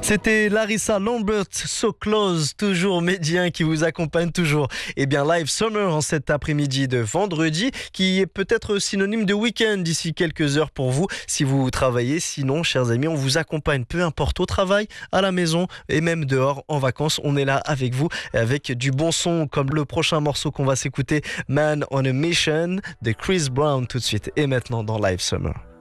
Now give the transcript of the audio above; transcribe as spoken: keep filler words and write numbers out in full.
C'était Larissa Lambert, So Close, toujours médien qui vous accompagne toujours. Et bien Live Summer en cet après-midi de vendredi qui est peut-être synonyme de week-end d'ici quelques heures pour vous si vous travaillez. Sinon, chers amis, on vous accompagne peu importe au travail, à la maison et même dehors en vacances. On est là avec vous avec du bon son comme le prochain morceau qu'on va s'écouter, Man on a Mission de Chris Brown tout de suite et maintenant dans Live Summer.